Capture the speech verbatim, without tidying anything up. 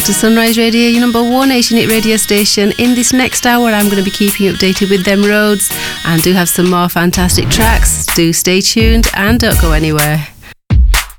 to Sunrise Radio, your number one Asian hit radio station. In this next hour, I'm going to be keeping you updated with them roads and do have some more fantastic tracks. Do stay tuned and don't go anywhere.